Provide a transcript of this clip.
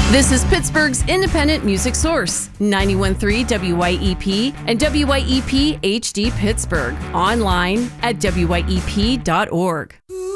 This is Pittsburgh's independent music source, 91.3 WYEP and WYEP HD Pittsburgh. Online at WYEP.org.